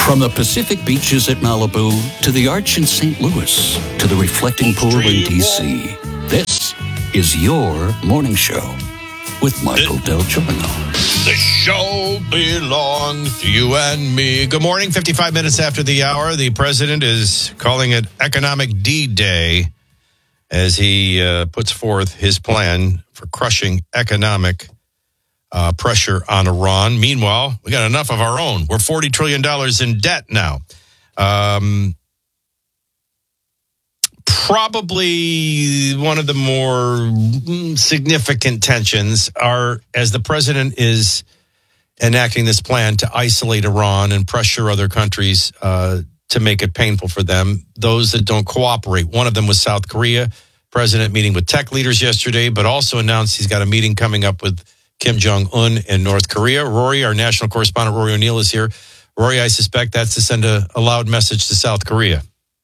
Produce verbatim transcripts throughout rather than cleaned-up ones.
From the Pacific beaches at Malibu to the Arch in Saint Louis to the reflecting pool in D C, this is your morning show with Michael Del Giorno. The show belongs to you and me. Good morning, fifty-five minutes after the hour. The president is calling it Economic D-Day as he uh, puts forth his plan for crushing economic uh, pressure on Iran. Meanwhile, we got enough of our own. We're forty trillion dollars in debt now. Um, probably one of the more significant tensions are as the president is enacting this plan to isolate Iran and pressure other countries uh, to make it painful for them, those that don't cooperate. One of them was South Korea. President meeting with tech leaders yesterday, but also announced he's got a meeting coming up with Kim Jong-un in North Korea. Rory, our national correspondent, Rory O'Neill, is here. Rory, I suspect that's to send a, a loud message to South Korea.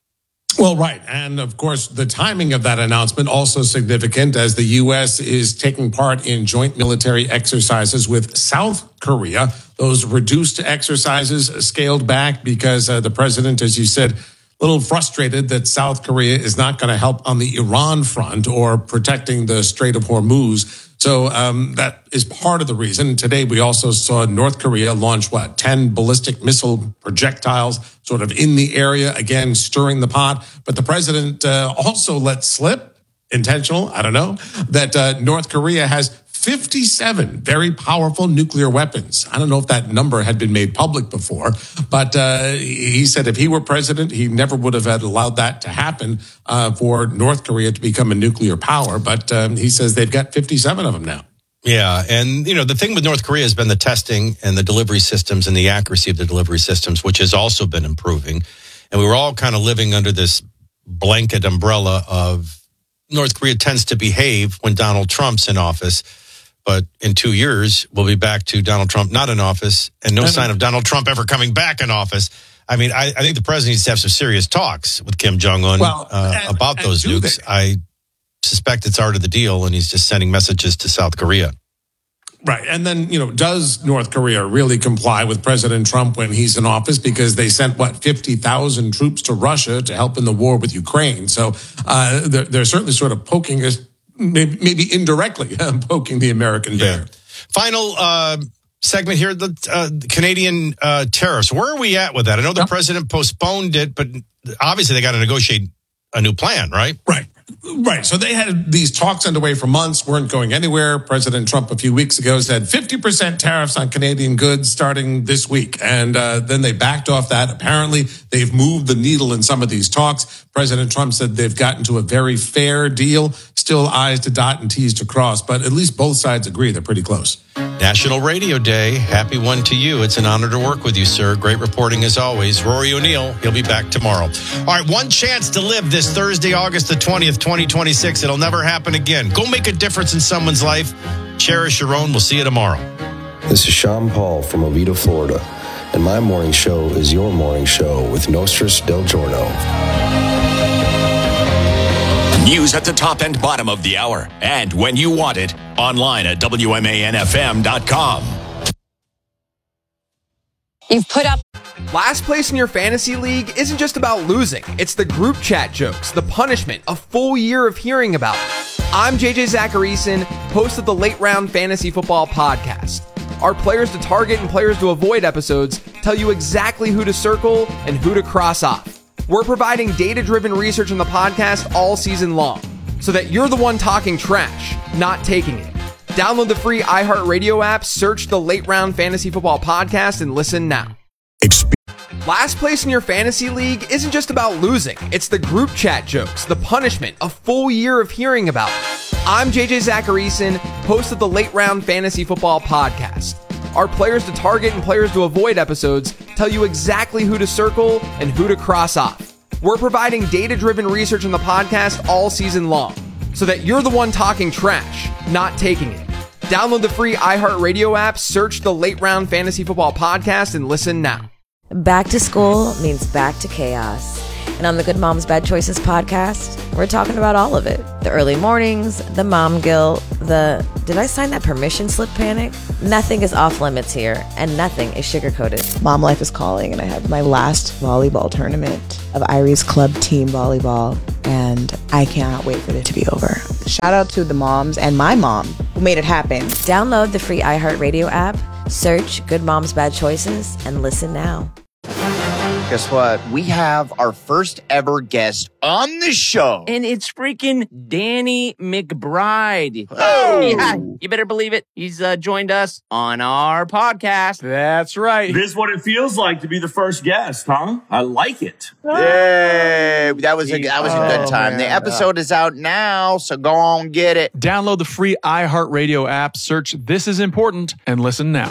Well, right. And of course, the timing of that announcement also significant as the U S is taking part in joint military exercises with South Korea. Those reduced exercises scaled back because uh, the president, as you said, a little frustrated that South Korea is not going to help on the Iran front or protecting the Strait of Hormuz. So um, that is part of the reason. Today, we also saw North Korea launch, what, ten ballistic missile projectiles sort of in the area, again, stirring the pot. But the president uh, also let slip, intentional, I don't know, that uh, North Korea has fifty-seven very powerful nuclear weapons. I don't know if that number had been made public before, but uh, he said if he were president, he never would have had allowed that to happen uh, for North Korea to become a nuclear power. But um, he says they've got fifty-seven of them now. Yeah, and, you know, the thing with North Korea has been the testing and the delivery systems and the accuracy of the delivery systems, which has also been improving. And we were all kind of living under this blanket umbrella of North Korea tends to behave when Donald Trump's in office. But in two years, we'll be back to Donald Trump not in office and no sign of Donald Trump ever coming back in office. I mean, I, I think the president needs to have some serious talks with Kim Jong-un well, uh, and, about and those nukes. They? I suspect it's art of the deal, and he's just sending messages to South Korea. Right. And then, you know, does North Korea really comply with President Trump when he's in office? Because they sent, what, fifty thousand troops to Russia to help in the war with Ukraine. So uh, they're, they're certainly sort of poking us. Maybe, maybe indirectly uh, poking the American bear. Yeah. Final uh, segment here, the uh, Canadian uh, tariffs. Where are we at with that? I know the yeah. president postponed it, but obviously they got to negotiate a new plan, right? Right. Right. So they had these talks underway for months, weren't going anywhere. President Trump a few weeks ago said fifty percent tariffs on Canadian goods starting this week. And uh, then they backed off that. Apparently, they've moved the needle in some of these talks. President Trump said they've gotten to a very fair deal. Still I's to dot and T's to cross, but at least both sides agree they're pretty close. National Radio Day. Happy one to you. It's an honor to work with you, sir. Great reporting as always. Rory O'Neill, he'll be back tomorrow. All right, one chance to live this Thursday, August the twentieth, twenty twenty-six. It'll never happen again. Go make a difference in someone's life. Cherish your own. We'll see you tomorrow. This is Sean Paul from Oviedo, Florida, and my morning show is your morning show with Nostris Del Giorno. News at the top and bottom of the hour, and when you want it, online at W M A N F M dot com. You've put up... Last place in your fantasy league isn't just about losing. It's the group chat jokes, the punishment, a full year of hearing about it. I'm J J Zacharyson, host of the Late Round Fantasy Football Podcast. Our players to target and players to avoid episodes tell you exactly who to circle and who to cross off. We're providing data-driven research on the podcast all season long, so that you're the one talking trash, not taking it. Download the free iHeartRadio app, search the Late Round Fantasy Football Podcast, and listen now. Last place in your fantasy league isn't just about losing. It's the group chat jokes, the punishment, a full year of hearing about it. I'm J J Zacharyson, host of the Late Round Fantasy Football Podcast. Our players to target and players to avoid episodes tell you exactly who to circle and who to cross off. We're providing data-driven research on the podcast all season long, so that you're the one talking trash, not taking it. Download the free iHeartRadio app, search the Late Round Fantasy Football Podcast, and listen now. Back to school means back to chaos. And on the Good Moms Bad Choices podcast, we're talking about all of it. The early mornings, the mom guilt, the did I sign that permission slip panic? Nothing is off limits here, and nothing is sugar-coated. Mom life is calling, and I have my last volleyball tournament of Irie's Club Team Volleyball, and I cannot wait for it to be over. Shout out to the moms and my mom who made it happen. Download the free iHeartRadio app, search Good Moms Bad Choices, and listen now. Guess what? We have our first ever guest on the show. And it's freaking Danny McBride. Oh! Yeah, you better believe it. He's uh, joined us on our podcast. That's right. This is what it feels like to be the first guest, huh? I like it. Yay! That was a, that was a good time. Oh, the episode is out now, so go on get it. Download the free iHeartRadio app, search This Is Important, and listen now.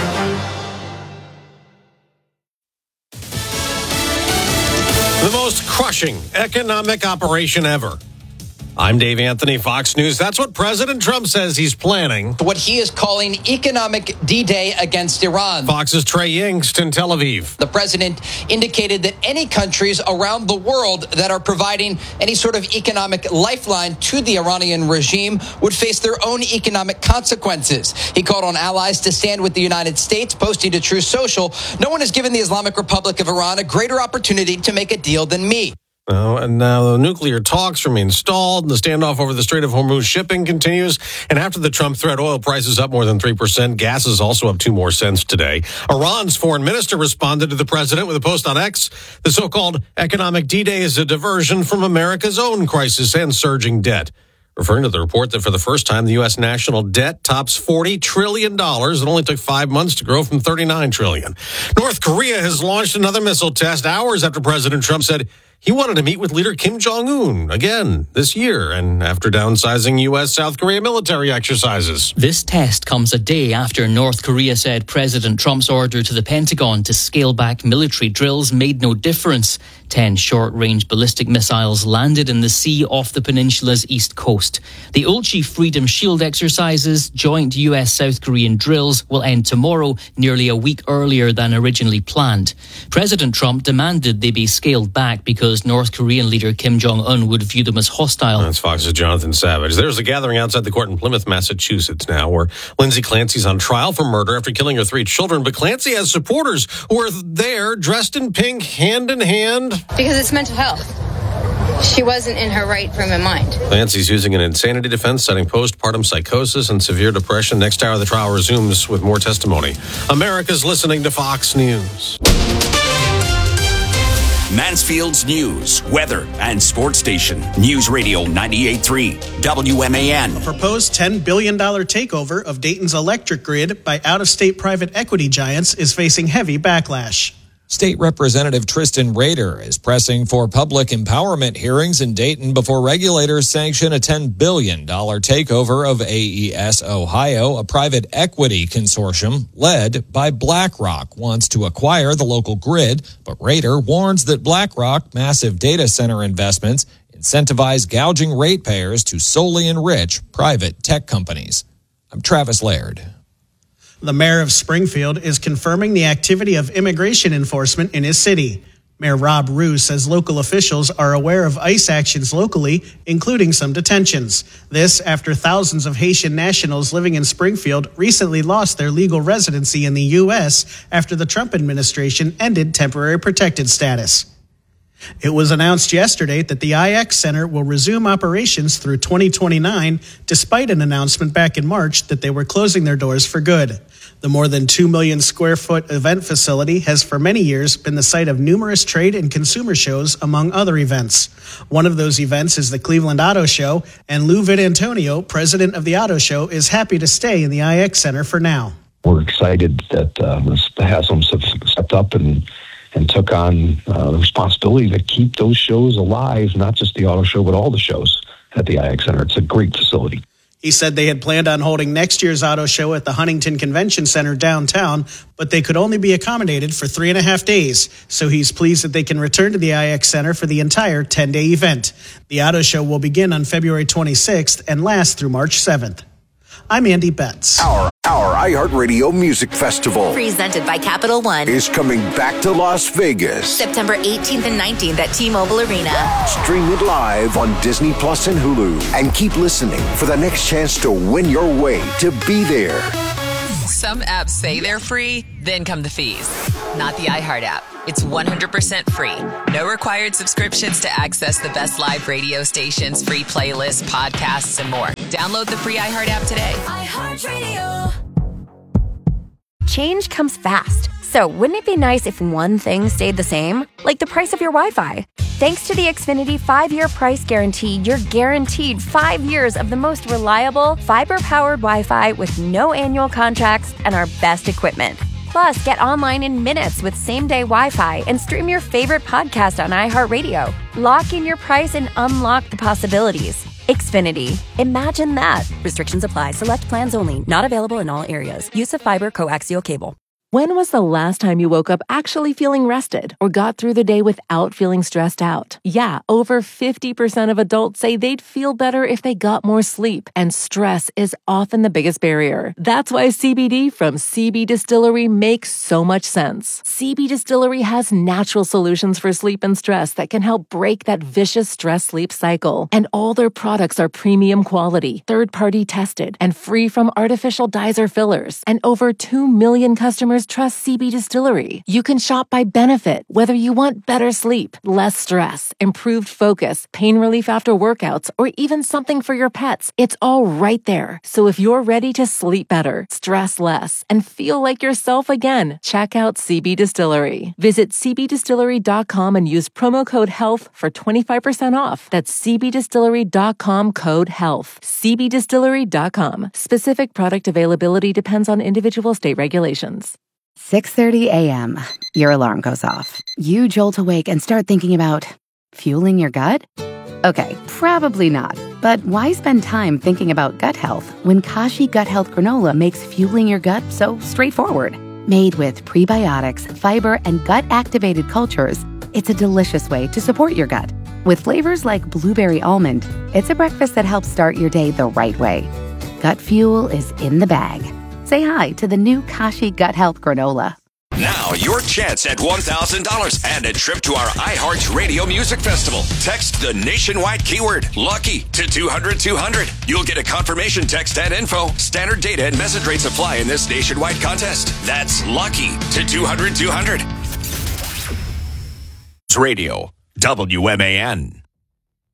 The most crushing economic operation ever. I'm Dave Anthony, Fox News. That's what President Trump says he's planning. What he is calling economic D-Day against Iran. Fox's Trey Yingst in Tel Aviv. The president indicated that any countries around the world that are providing any sort of economic lifeline to the Iranian regime would face their own economic consequences. He called on allies to stand with the United States, posting to Truth Social, "No one has given the Islamic Republic of Iran a greater opportunity to make a deal than me." Oh, and now the nuclear talks remain stalled. The standoff over the Strait of Hormuz shipping continues. And after the Trump threat, oil prices up more than three percent. Gas is also up two more cents today. Iran's foreign minister responded to the president with a post on X. The so-called economic D-Day is a diversion from America's own crisis and surging debt. Referring to the report that for the first time, the U S national debt tops forty trillion dollars. It only took five months to grow from thirty-nine trillion dollars. North Korea has launched another missile test hours after President Trump said he wanted to meet with leader Kim Jong-un again this year, and after downsizing U S South Korea military exercises. This test comes a day after North Korea said President Trump's order to the Pentagon to scale back military drills made no difference. Ten short-range ballistic missiles landed in the sea off the peninsula's east coast. The Ulchi Freedom Shield exercises, joint U S-South Korean drills, will end tomorrow, nearly a week earlier than originally planned. President Trump demanded they be scaled back because North Korean leader Kim Jong-un would view them as hostile. That's Fox's Jonathan Savage. There's a gathering outside the court in Plymouth, Massachusetts now, where Lindsay Clancy's on trial for murder after killing her three children. But Clancy has supporters who are there, dressed in pink, hand in hand. Because it's mental health. She wasn't in her right frame of mind. Clancy's using an insanity defense, citing postpartum psychosis and severe depression. Next hour, the trial resumes with more testimony. America's listening to Fox News. Mansfield's news, weather, and sports station. News Radio ninety-eight point three, W M A N. A proposed ten billion dollars takeover of Dayton's electric grid by out-of-state private equity giants is facing heavy backlash. State Representative Tristan Rader is pressing for public empowerment hearings in Dayton before regulators sanction a ten billion dollars takeover of A E S Ohio. A private equity consortium led by BlackRock wants to acquire the local grid, but Rader warns that BlackRock massive data center investments incentivize gouging ratepayers to solely enrich private tech companies. I'm Travis Laird. The mayor of Springfield is confirming the activity of immigration enforcement in his city. Mayor Rob Roos says local officials are aware of ICE actions locally, including some detentions. This after thousands of Haitian nationals living in Springfield recently lost their legal residency in the U S after the Trump administration ended temporary protected status. It was announced yesterday that the I X Center will resume operations through twenty twenty-nine, despite an announcement back in March that they were closing their doors for good. The more than two million square foot event facility has for many years been the site of numerous trade and consumer shows, among other events. One of those events is the Cleveland Auto Show, and Lou Vidantonio, president of the Auto Show, is happy to stay in the I X Center for now. We're excited that uh, the Haslam's have stepped up and and took on uh, the responsibility to keep those shows alive, not just the auto show, but all the shows at the I X Center. It's a great facility. He said they had planned on holding next year's auto show at the Huntington Convention Center downtown, but they could only be accommodated for three and a half days. So he's pleased that they can return to the I X Center for the entire ten-day event. The auto show will begin on February twenty-sixth and last through March seventh. I'm Andy Betts. Our Our iHeartRadio Music Festival presented by Capital One is coming back to Las Vegas. September eighteenth and nineteenth at T-Mobile Arena. Stream it live on Disney Plus and Hulu. And keep listening for the next chance to win your way to be there. Some apps say they're free, then come the fees. Not the iHeart app. It's one hundred percent free. No required subscriptions to access the best live radio stations, free playlists, podcasts, and more. Download the free iHeart app today. iHeartRadio. Change comes fast. So wouldn't it be nice if one thing stayed the same? Like the price of your Wi-Fi. Thanks to the Xfinity five-year price guarantee, you're guaranteed five years of the most reliable, fiber-powered Wi-Fi with no annual contracts and our best equipment. Plus, get online in minutes with same-day Wi-Fi and stream your favorite podcast on iHeartRadio. Lock in your price and unlock the possibilities. Xfinity. Imagine that. Restrictions apply. Select plans only. Not available in all areas. Use of fiber coaxial cable. When was the last time you woke up actually feeling rested or got through the day without feeling stressed out? Yeah, over fifty percent of adults say they'd feel better if they got more sleep, and stress is often the biggest barrier. That's why C B D from C B Distillery makes so much sense. C B Distillery has natural solutions for sleep and stress that can help break that vicious stress-sleep cycle. And all their products are premium quality, third-party tested, and free from artificial dyes or fillers. And over two million customers trust C B Distillery. You can shop by benefit, whether you want better sleep, less stress, improved focus, pain relief after workouts, or even something for your pets. It's all right there. So if you're ready to sleep better, stress less, and feel like yourself again, check out C B Distillery. Visit c b distillery dot com and use promo code HEALTH for twenty-five percent off. That's c b distillery dot com code HEALTH. c b distillery dot com. Specific product availability depends on individual state regulations. six thirty a.m. Your alarm goes off. You jolt awake and start thinking about fueling your gut? Okay, probably not. But why spend time thinking about gut health when Kashi Gut Health Granola makes fueling your gut so straightforward? Made with prebiotics, fiber, and gut-activated cultures, it's a delicious way to support your gut. With flavors like blueberry almond, it's a breakfast that helps start your day the right way. Gut fuel is in the bag. Say hi to the new Kashi Gut Health Granola. Now, your chance at one thousand dollars and a trip to our iHeartRadio Music Festival. Text the nationwide keyword LUCKY to two hundred two hundred. You'll get a confirmation text and info. Standard data and message rates apply in this nationwide contest. That's LUCKY to two hundred two hundred. Radio, W M A N.